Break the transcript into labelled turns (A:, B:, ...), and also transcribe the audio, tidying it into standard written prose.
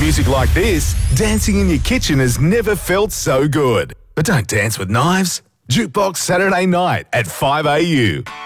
A: music like this, dancing in your kitchen has never felt so good. But don't dance with knives. Jukebox Saturday night at 5AU.